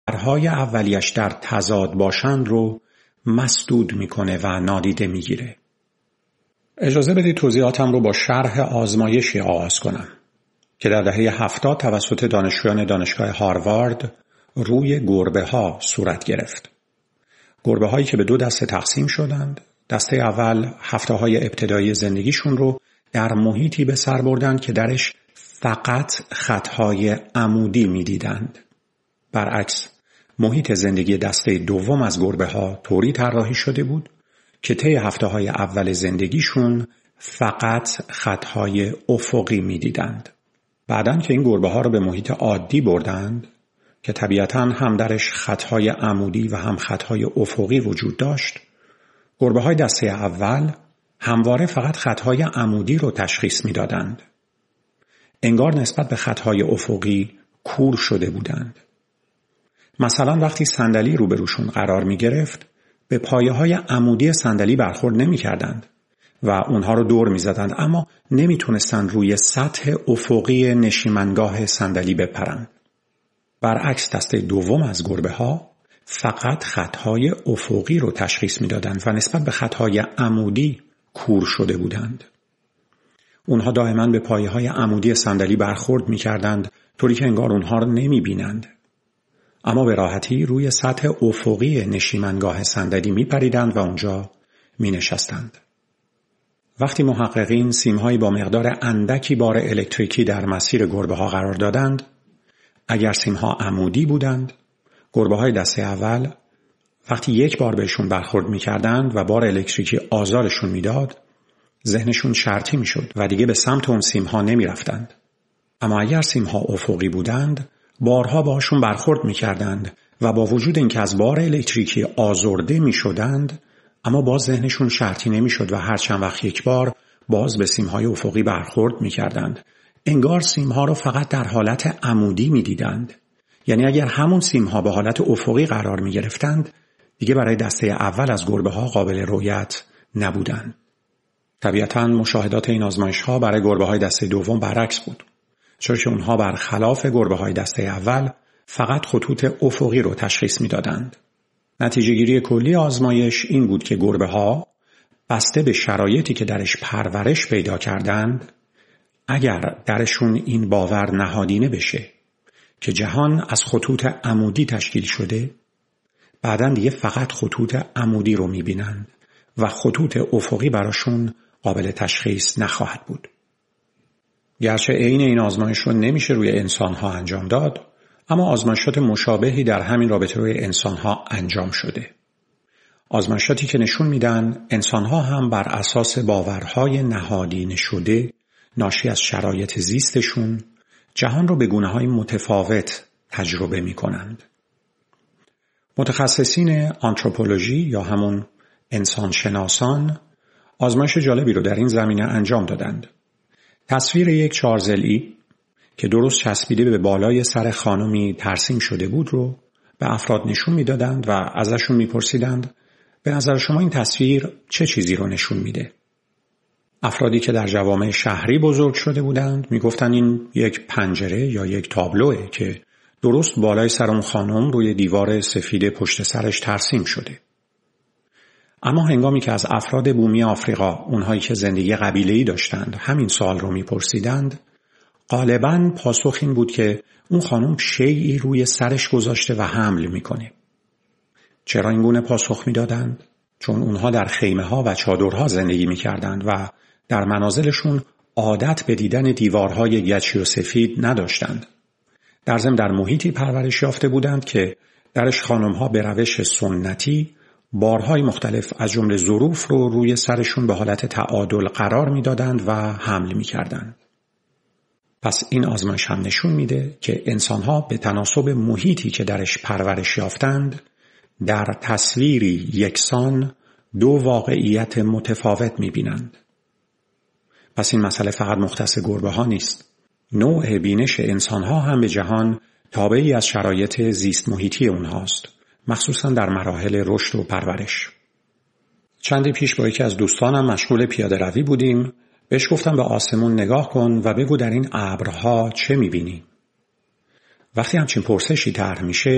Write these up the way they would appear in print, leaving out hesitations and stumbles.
های اولیش در تضاد باشند رو مسدود میکنه و نادیده میگیره. اجازه بدید توضیحاتم رو با شرح آزمایشی آغاز کنم که در دهه 70 توسط دانشجویان دانشگاه هاروارد روی گربه ها صورت گرفت. گربه هایی که به 2 دسته تقسیم شدند. دسته اول هفته های ابتدایی زندگیشون رو در محیطی به سر بردند که درش فقط خطهای عمودی می‌دیدند. برعکس، محیط زندگی دسته دوم از گربه ها طوری طراحی شده بود که طی هفته‌های اول زندگیشون فقط خطهای افقی می‌دیدند. بعداً که این گربه ها رو به محیط عادی بردند که طبیعتاً هم درش خطهای عمودی و هم خطهای افقی وجود داشت، گربه های دسته اول همواره فقط خطهای عمودی رو تشخیص می‌دادند. انگار نسبت به خطهای افقی کور شده بودند. مثلا وقتی صندلی روبروشون قرار می گرفت به پایه های عمودی صندلی برخورد نمی کردند و اونها رو دور می زدند، اما نمی تونستند روی سطح افقی نشیمنگاه صندلی بپرند. برعکس دسته دوم از گربه ها فقط خطهای افقی رو تشخیص می دادند و نسبت به خطهای عمودی کور شده بودند. اونها دائما به پایه های عمودی صندلی برخورد می کردند طوری که انگار اونها رو نمی بینند. اما به راحتی روی سطح افقی نشیمنگاه صندلی می پریدند و اونجا می نشستند. وقتی محققین سیمهایی با مقدار اندکی بار الکتریکی در مسیر گربه ها قرار دادند، اگر سیمها عمودی بودند، گربه های دسته اول وقتی یک بار بهشون برخورد می کردند و بار الکتریکی آزارشون می داد، ذهنشون شرطی می شد و دیگه به سمت اون سیمها نمی رفتند. اما اگر سیمها افقی بودند، بارها باشون برخورد می کردند و با وجود اینکه از بار الکتریکی آزرده می شدند، اما باز ذهنشون شرطی نمی شد و هر چند وقت یک بار باز به سیمهای افقی برخورد می کردند. انگار سیمها رو فقط در حالت عمودی می دیدند. یعنی اگر همون سیمها به حالت افقی قرار می گرفتند، دیگه برای دسته اول از گربه ها قابل رؤیت نبودند. طبیعتاً مشاهدات این آزمایش‌ها برای گربه‌های دسته دوم برعکس بود، چرا که اونها برخلاف گربه‌های دسته اول فقط خطوط افقی رو تشخیص می‌دادند. نتیجه گیری کلی آزمایش این بود که گربه‌ها بسته به شرایطی که درش پرورش پیدا کردند، اگر درشون این باور نهادینه بشه که جهان از خطوط عمودی تشکیل شده، بعداً دیگه فقط خطوط عمودی رو می‌بینند و خطوط افقی براشون قابل تشخیص نخواهد بود. گرچه عین این آزمایش رو نمیشه روی انسان‌ها انجام داد، اما آزمایشات مشابهی در همین رابطه روی انسان‌ها انجام شده. آزمایشاتی که نشون میدن انسان‌ها هم بر اساس باورهای نهادینه شده ناشی از شرایط زیستشون جهان رو به گونه‌های متفاوت تجربه می‌کنند. متخصصین آنتروپولوژی یا همون انسانشناسان آزمایش جالبی رو در این زمینه انجام دادند. تصویر یک چارزلی که درست چسبیده به بالای سر خانمی ترسیم شده بود رو به افراد نشون میدادند و ازشون میپرسیدند به نظر شما این تصویر چه چیزی رو نشون میده؟ افرادی که در جوامع شهری بزرگ شده بودند میگفتن این یک پنجره یا یک تابلوه که درست بالای سر اون خانم روی دیوار سفید پشت سرش ترسیم شده. اما هنگامی که از افراد بومی آفریقا، اونهایی که زندگی قبیله‌ای داشتند، همین سوال رو میپرسیدند، غالباً پاسخ این بود که اون خانم شیئی روی سرش گذاشته و حمل میکنه. چرا این گونه پاسخ میدادند؟ چون اونها در خیمه‌ها و چادرها زندگی میکردند و در منازلشون عادت به دیدن دیوارهای گچی و سفید نداشتند. در ضمن در محیطی پرورش یافته بودند که درش خانم‌ها به روش سنتی بارهای مختلف از جمله ظروف رو روی سرشون به حالت تعادل قرار میدادند و حمل میکردند. پس این آزمایش هم نشون میده که انسانها به تناسب محیطی که درش پرورش یافتند در تصویری یکسان دو واقعیت متفاوت میبینند. پس این مسئله فقط مختص گربه ها نیست. نوع بینش انسانها هم به جهان تابعی از شرایط زیست محیطی اونهاست، مخصوصا در مراحل رشد و پرورش. چندی پیش با یکی از دوستانم مشغول پیاده روی بودیم. بهش گفتم به آسمون نگاه کن و بگو در این ابرها چه میبینی؟ وقتی همچین پرسشی طرح میشه،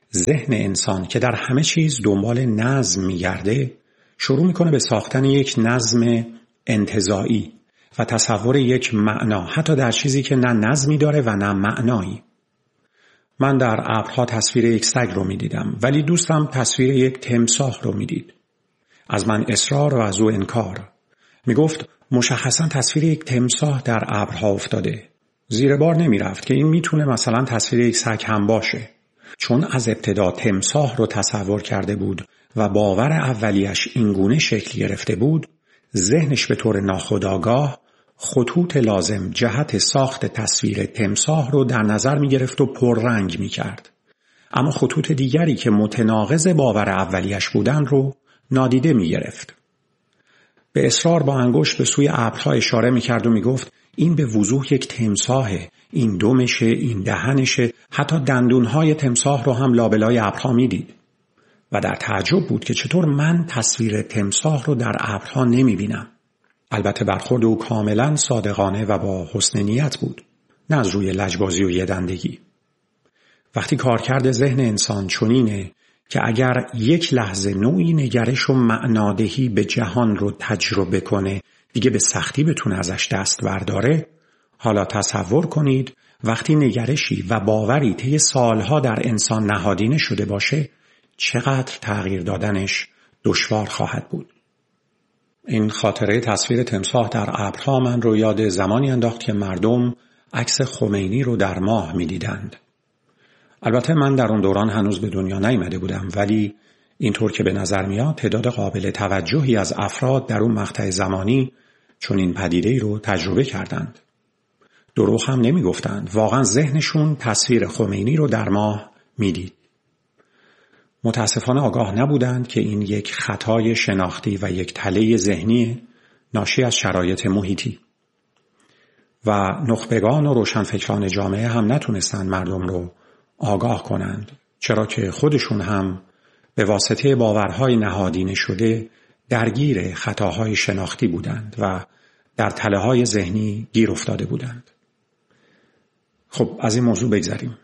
ذهن انسان که در همه چیز دنبال نظم میگرده شروع میکنه به ساختن یک نظم انتزاعی و تصور یک معنا، حتی در چیزی که نه نظمی داره و نه معنایی. من در ابرها تصویر یک سگ رو میدیدم، ولی دوستم تصویر یک تمساح رو میدید. از من اصرار و از او انکار. میگفت مشخصا تصویر یک تمساح در ابرها افتاده. زیر بار نمیرفت که این میتونه مثلا تصویر یک سگ هم باشه، چون از ابتدا تمساح رو تصور کرده بود و باور اولیش اینگونه شکل گرفته بود. ذهنش به طور ناخودآگاه خطوط لازم جهت ساخت تصویر تمساح رو در نظر می گرفت و پررنگ می کرد. اما خطوط دیگری که متناقض باور اولیش بودن رو نادیده می گرفت. به اصرار با انگشت به سوی ابرها اشاره می کرد و می گفت این به وضوح یک تمساحه، این دمشه، این دهنشه، حتی دندونهای تمساح رو هم لابلای ابرها می دید. و در تعجب بود که چطور من تصویر تمساح رو در ابرها نمی بینم. البته برخورد او کاملا صادقانه و با حسن نیت بود، نه از روی لجبازی و یدندگی. وقتی کارکرد ذهن انسان چنینه که اگر یک لحظه نوعی نگرش و معنادهی به جهان رو تجربه کنه دیگه به سختی بتونه ازش دست برداره، حالا تصور کنید وقتی نگرشی و باوری طی سالها در انسان نهادینه شده باشه چقدر تغییر دادنش دشوار خواهد بود. این خاطره تصویر تمساح در ابرها من رو یاد زمانی انداخت که مردم عکس خمینی رو در ماه می دیدند. البته من در اون دوران هنوز به دنیا نیامده بودم، ولی اینطور که به نظر میاد تعداد قابل توجهی از افراد در اون مقطع زمانی چون این پدیده‌ای رو تجربه کردند. دروغ هم نمی گفتند، واقعا ذهنشون تصویر خمینی رو در ماه می دید. متاسفانه آگاه نبودند که این یک خطای شناختی و یک تله ذهنی ناشی از شرایط محیطی. و نخبگان و روشنفکران جامعه هم نتونستند مردم رو آگاه کنند، چرا که خودشون هم به واسطه باورهای نهادینه شده درگیر خطاهای شناختی بودند و در تله‌های ذهنی گیر افتاده بودند. خب از این موضوع بگذریم.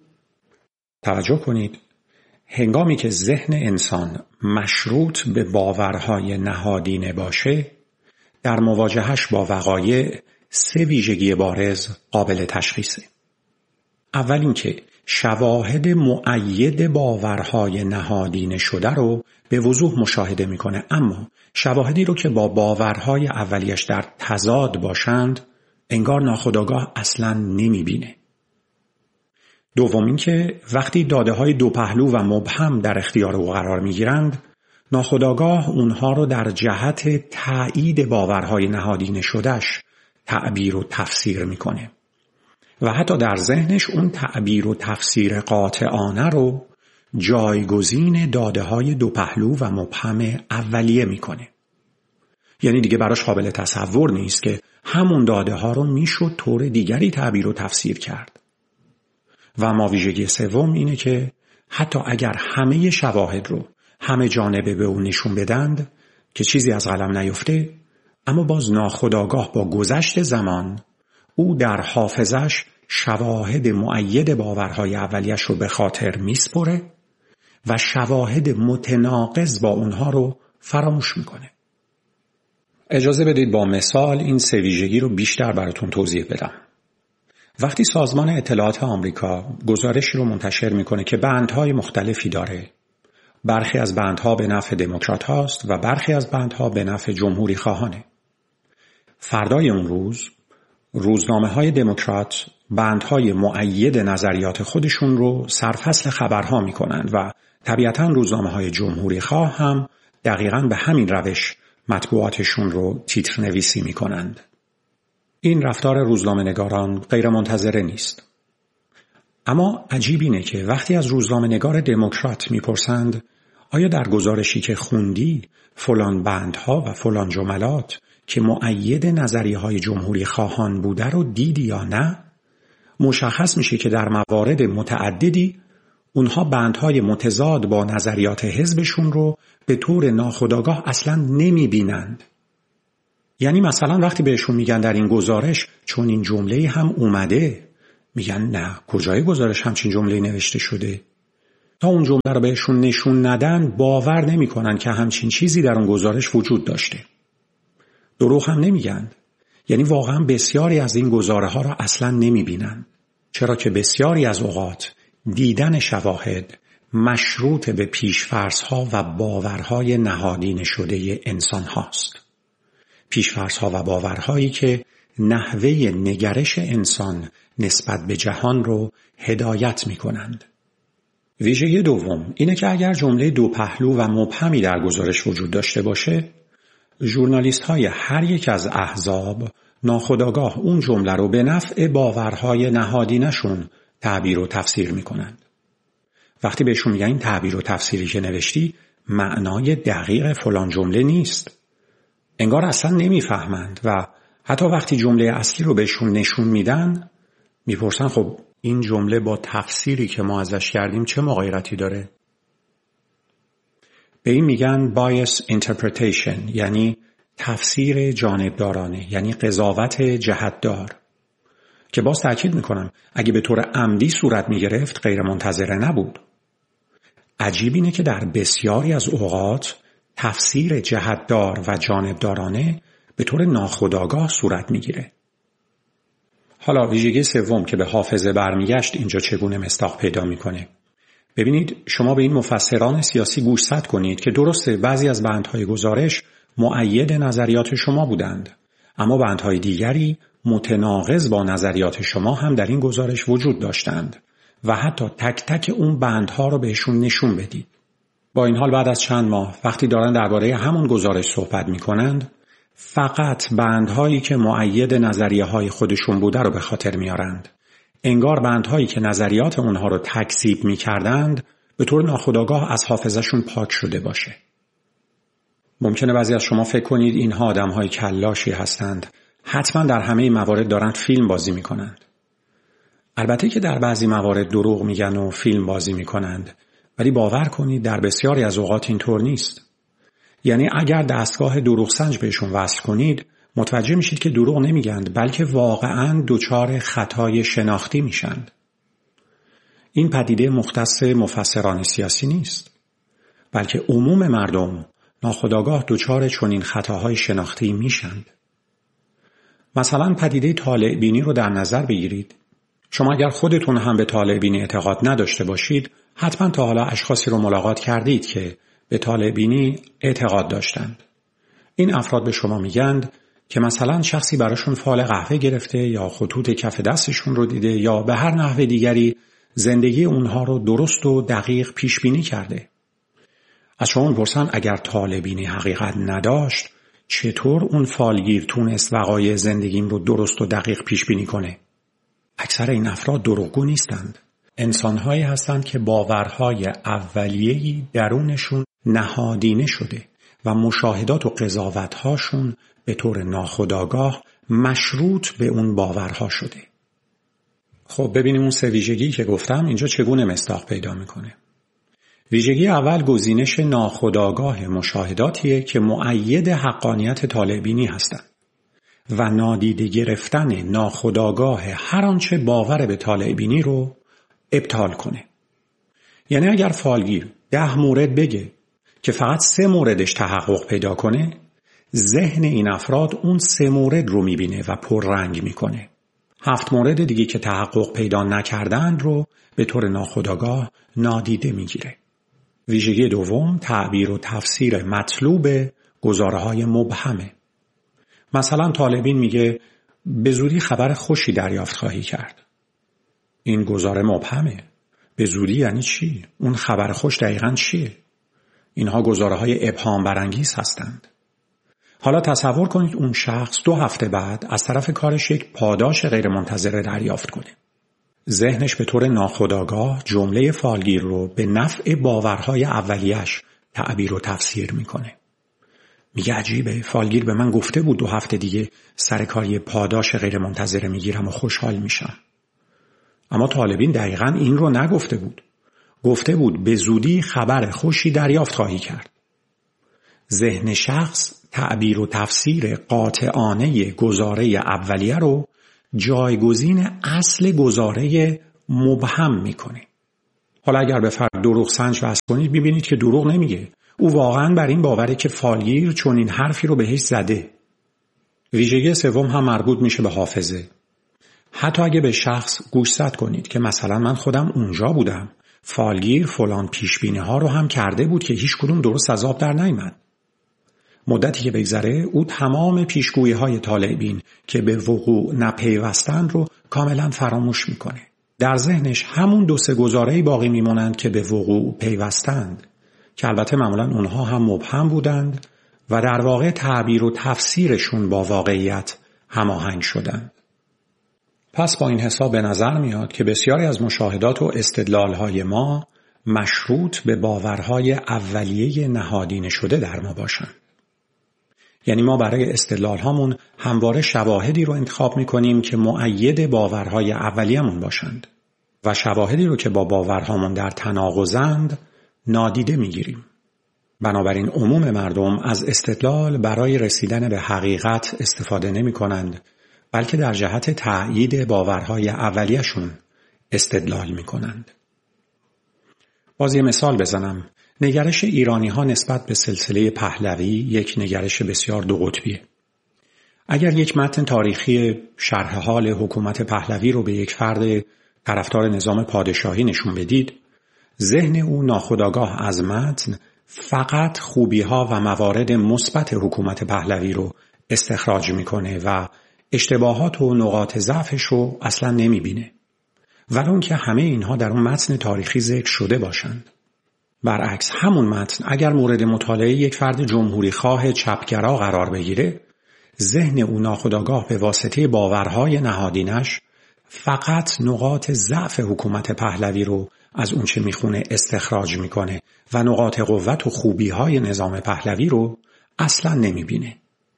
توجه کنید، هنگامی که ذهن انسان مشروط به باورهای نهادینه باشه، در مواجهش با وقایع 3 ویژگی بارز قابل تشخیصه. اول اینکه شواهد مؤید باورهای نهادینه شده رو به وضوح مشاهده میکنه، اما شواهدی رو که با باورهای اولیش در تضاد باشند انگار ناخودآگاه اصلاً نمیبینه. دوم اینکه وقتی داده‌های دو پهلو و مبهم در اختیار او قرار میگیرند، ناخودآگاه اونها رو در جهت تایید باورهای نهادینه شدهش تعبیر و تفسیر میکنه و حتی در ذهنش اون تعبیر و تفسیر قاطعانه رو جایگزین داده‌های دو پهلو و مبهم اولیه میکنه. یعنی دیگه براش قابل تصور نیست که همون داده‌ها رو میشد طور دیگری تعبیر و تفسیر کرد. و اما ویژگی سوم اینه که حتی اگر همه شواهد رو همه جانبه به اون نشون بدند که چیزی از قلم نیفته، اما باز ناخودآگاه با گذشت زمان او در حافظش شواهد مؤید باورهای اولیش رو به خاطر میسپره و شواهد متناقض با اونها رو فراموش میکنه. اجازه بدید با مثال این 3 ویژگی رو بیشتر براتون توضیح بدم. وقتی سازمان اطلاعات آمریکا گزارشی رو منتشر میکنه که بندهای مختلفی داره، برخی از بندها به نفع دموکرات هاست و برخی از بندها به نفع جمهوری خواهانه. فردای اون روز روزنامه‌های دموکرات بندهای مؤید نظریات خودشون رو سرفصل خبرها میکنند و طبیعتاً روزنامه‌های جمهوری خواه هم دقیقاً به همین روش مطبوعاتشون رو تیتر نویسی میکنند. این رفتار روزنامه‌نگاران غیر منتظره نیست. اما عجیب اینه که وقتی از روزنامه‌نگار دموکرات میپرسند آیا در گزارشی که خوندی فلان بندها و فلان جملات که مؤید نظریه‌های جمهوری خواهان بوده رو دیدی یا نه، مشخص میشه که در موارد متعددی اونها بندهای متضاد با نظریات حزبشون رو به طور ناخودآگاه اصلاً نمیبینند. یعنی مثلا وقتی بهشون میگن در این گزارش چون این جمله هم اومده، میگن نه، کجای گزارش همچین جمله نوشته شده؟ تا اون جمله رو بهشون نشون ندن باور نمی‌کنن که همچین چیزی در اون گزارش وجود داشته. دروغ هم نمیگن. یعنی واقعا بسیاری از این گزاره‌ها را اصلا نمی‌بینن. چرا که بسیاری از اوقات دیدن شواهد مشروط به پیش‌فرض‌ها و باورهای نهادینه شده انسان هاست. پیش‌فرض‌ها و باورهایی که نحوه نگرش انسان نسبت به جهان رو هدایت می‌کنند. ویژگی دوم اینه که اگر جمله دو پهلو و مبهمی در گزارش وجود داشته باشه، ژورنالیست‌های هر یک از احزاب ناخودآگاه اون جمله رو به نفع باورهای نهادینه‌شون تعبیر و تفسیر می‌کنند. وقتی بهشون میگن این تعبیر و تفسیری که نوشتی معنای دقیق فلان جمله نیست، انگار اصلا نمیفهمند و حتی وقتی جمله اصلی رو بهشون نشون میدن میپرسن خب این جمله با تفسیری که ما ازش کردیم چه مغایرتی داره؟ به این میگن bias interpretation، یعنی تفسیر جانبدارانه، یعنی قضاوت جهتدار، که باز تأکید میکنم اگه به طور عمدی صورت میگرفت غیر منتظره نبود. عجیب اینه که در بسیاری از اوقات تفسیر جهتدار و جانبدارانه به طور ناخودآگاه صورت میگیره. حالا ویژگی سوم که به حافظه برمیگشت اینجا چگونه مصداق پیدا میکنه؟ ببینید، شما به این مفسران سیاسی گوشزد کنید که درسته بعضی از بندهای گزارش مؤید نظریات شما بودند، اما بندهای دیگری متناقض با نظریات شما هم در این گزارش وجود داشتند و حتی تک تک اون بندها رو بهشون نشون بدید. با این حال بعد از چند ماه وقتی دارن درباره همون گزارش صحبت میکنند، فقط بندهایی که مؤید نظریه های خودشون بوده رو به خاطر میارند. انگار بندهایی که نظریات اونها رو تکذیب میکردند به طور ناخودآگاه از حافظه‌شون پاک شده باشه. ممکنه بعضی از شما فکر کنید اینها آدم‌های کلاشی هستند، حتما در همه موارد دارن فیلم بازی میکنند. البته که در بعضی موارد دروغ میگن و فیلم بازی میکنند، ولی باور کنید در بسیاری از اوقات اینطور نیست. یعنی اگر دستگاه دروغ سنج بهشون وصل کنید متوجه میشید که دروغ نمیگند، بلکه واقعاً دچار خطای شناختی میشند. این پدیده مختص مفسران سیاسی نیست، بلکه عموم مردم ناخودآگاه دچار چنین خطاهای شناختی میشند. مثلا پدیده طالع بینی رو در نظر بگیرید. شما اگر خودتون هم به طالع بینی اعتقاد نداشته باشید، حتما تا حالا اشخاصی رو ملاقات کردید که به طالع بینی اعتقاد داشتند. این افراد به شما میگند که مثلا شخصی براشون فال قهوه گرفته یا خطوط کف دستشون رو دیده یا به هر نحو دیگری زندگی اونها رو درست و دقیق پیش بینی کرده. از شما میپرسن اگر طالع بینی حقیقت نداشت چطور اون فالگیر تونست وقایع زندگیم رو درست و دقیق پیش بینی کنه؟ اکثر این افراد دروغگو نیستند. انسانهایی هستند که باورهای اولیه‌ای درونشون نهادینه شده و مشاهدات و قضاوت‌هاشون به طور ناخودآگاه مشروط به اون باورها شده. خب ببینیم اون سه ویژگی که گفتم اینجا چگونه مصداق پیدا میکنه. ویژگی اول گزینش ناخودآگاه مشاهداتیه که مؤید حقانیت طالع بینی هستند و نادیده گرفتن ناخودآگاه هر آنچه باور به طالع بینی رو ابطال کنه. یعنی اگر فالگیر 10 مورد بگه که فقط 3 موردش تحقق پیدا کنه، ذهن این افراد اون 3 مورد رو میبینه و پررنگ میکنه. 7 مورد دیگه که تحقق پیدا نکردند رو به طور ناخودآگاه نادیده میگیره. ویژگی دوم تعبیر و تفسیر مطلوب گزاره‌های مبهمه. مثلا طالبین میگه به زودی خبر خوشی دریافت خواهی کرد. این گزاره مبهمه. به زودی یعنی چی؟ اون خبر خوش دقیقاً چیه؟ اینها گزاره‌های ابهام برانگیز هستند. حالا تصور کنید اون شخص 2 هفته بعد از طرف کارش یک پاداش غیرمنتظره دریافت کنه. ذهنش به طور ناخودآگاه جمله فالگیر رو به نفع باورهای اولیش تعبیر و تفسیر میکنه. میگه عجیبه، فالگیر به من گفته بود 2 هفته دیگه سر کار یه پاداش غیرمنتظره میگیرم و خوشحال میشم. اما طالبین دقیقاً این رو نگفته بود. گفته بود به زودی خبر خوشی دریافت خواهی کرد. ذهن شخص تعبیر و تفسیر قاطعانه گزاره اولیه رو جایگزین اصل گزاره مبهم میکنه. حالا اگر به فرد دروغ سنج وصل کنید ببینید که دروغ نمیگه. او واقعاً بر این باوره که فالگیر چون این حرفی رو بهش زده. ویژگی سوم هم مربوط میشه به حافظه. حتی اگه به شخص گوشزد کنید که مثلا من خودم اونجا بودم، فالگیر فلان پیشبینی ها رو هم کرده بود که هیچ کدوم درست از آب در نیامد. مدتی که بگذره او تمام پیشگویی های طالع بین که به وقوع نپیوستند رو کاملا فراموش میکنه. در ذهنش همون 2-3 گزاره‌ای باقی میمونند که به وقوع پیوستند، که البته معمولا اونها هم مبهم بودند و در واقع تعبیر و تفسیرشون با واقعیت هماهنگ شدند. پس با این حساب به نظر میاد که بسیاری از مشاهدات و استدلال‌های ما مشروط به باورهای اولیه نهادینه شده در ما باشند. یعنی ما برای استدلال‌هامون همواره شواهدی رو انتخاب می‌کنیم که مؤید باورهای اولیه‌مون باشند و شواهدی رو که با باورهامون در تناقضند نادیده می‌گیریم. بنابراین عموم مردم از استدلال برای رسیدن به حقیقت استفاده نمی‌کنند، بلکه در جهت تأیید باورهای اولیه‌شون استدلال می‌کنند. باز یه مثال بزنم. نگرش ایرانی‌ها نسبت به سلسله پهلوی یک نگرش بسیار 2 قطبیه. اگر یک متن تاریخی شرح حال حکومت پهلوی رو به یک فرد طرفدار نظام پادشاهی نشون بدید، ذهن او ناخودآگاه از متن فقط خوبی‌ها و موارد مثبت حکومت پهلوی رو استخراج می‌کنه و اشتباهات و نقاط ضعفش رو اصلا نمی‌بینه، ولو اینکه همه اینها در اون متن تاریخی ذکر شده باشند. برعکس همون متن اگر مورد مطالعه یک فرد جمهوری خواه چپگرا قرار بگیره، ذهن او ناخودآگاه به واسطه باورهای نهادینش فقط نقاط ضعف حکومت پهلوی رو از اون چه میخونه استخراج میکنه و نقاط قوت و خوبیهای نظام پهلوی رو اصلا نمیبینه.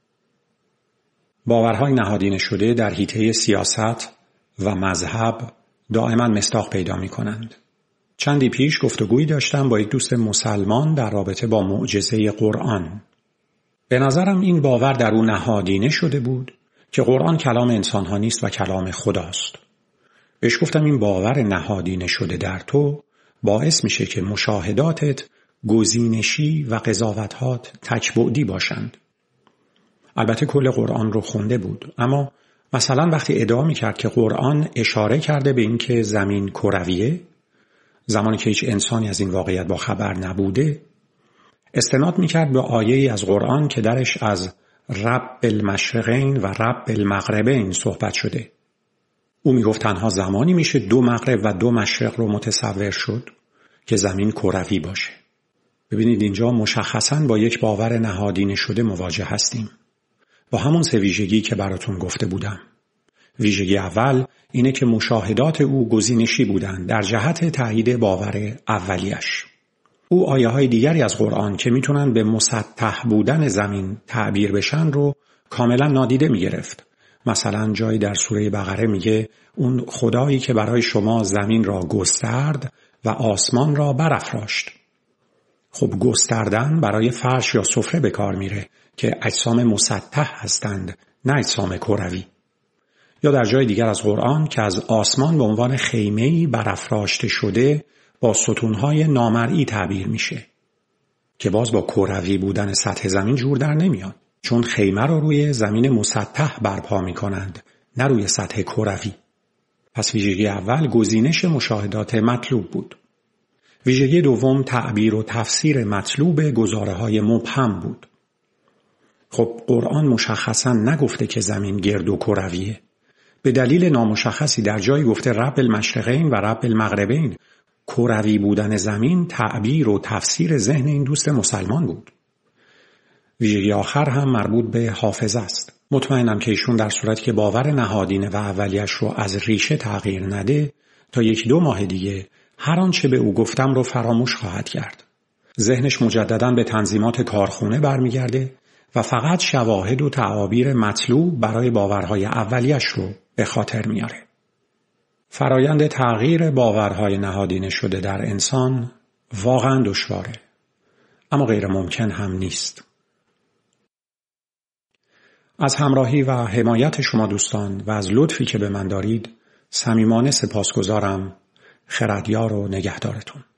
باورهای نهادینه شده در حیطه سیاست و مذهب دائما مصداق پیدا میکنند. چندی پیش گفتگویی داشتم با یک دوست مسلمان در رابطه با معجزه قرآن. به نظرم این باور در او نهادینه شده بود که قرآن کلام انسانها نیست و کلام خداست. بهش گفتم این باور نهادینه شده در تو باعث میشه که مشاهداتت گزینشی و قضاوتات تکبعدی باشند. البته کل قرآن رو خونده بود، اما مثلا وقتی ادعا میکرد که قرآن اشاره کرده به این که زمین کرویه، زمانی که هیچ انسانی از این واقعیت با خبر نبوده، استناد میکرد به آیه‌ای از قرآن که درش از رب المشرقین و رب المغربین صحبت شده. او میگفت تنها زمانی میشه 2 مغرب و 2 مشرق رو متصور شد که زمین کروی باشه. ببینید اینجا مشخصاً با یک باور نهادینه شده مواجه هستیم، با همون 3 ویژگی که براتون گفته بودم. ویژگی اول اینه که مشاهدات او گزینشی بودند در جهت تایید باور اولیش. او آیه‌های دیگری از قرآن که میتونن به مسطح بودن زمین تعبیر بشن رو کاملا نادیده میگرفت. مثلا جایی در سوره بقره میگه اون خدایی که برای شما زمین را گسترد و آسمان را برافراشت. خب گستردن برای فرش یا سفره به کار میره که اجسام مسطح هستند، نه اجسام کروی. یا در جای دیگر از قرآن که از آسمان به عنوان خیمه‌ای برافراشته شده با ستونهای نامرئی تعبیر میشه که باز با کروی بودن سطح زمین جور در نمیاد، چون خیمه رو روی زمین مسطح برپا میکنند، نه روی سطح کروی. پس ویژگی اول گزینش مشاهدات مطلوب بود. ویژگی دوم تعبیر و تفسیر مطلوب گزاره‌های مبهم بود. خب قرآن مشخصاً نگفته که زمین گرد و کرویه. به دلیل نامشخصی در جایی گفته رب المشرقین و رب المغربین. کروی بودن زمین تعبیر و تفسیر ذهن این دوست مسلمان بود. ویژگی آخر هم مربوط به حافظه است. مطمئنم که ایشون در صورتی که باور نهادینه و اولیش رو از ریشه تغییر نده تا 1-2 ماه دیگه هر آنچه به او گفتم رو فراموش خواهد کرد. ذهنش مجدداً به تنظیمات کارخونه برمیگرده و فقط شواهد و تعابیر مطلوب برای باورهای اولیش رو به خاطر میاره. فرایند تغییر باورهای نهادینه شده در انسان واقعا دشواره، اما غیر ممکن هم نیست. از همراهی و حمایت شما دوستان و از لطفی که به من دارید صمیمانه سپاسگزارم خردیار و نگهدارتون.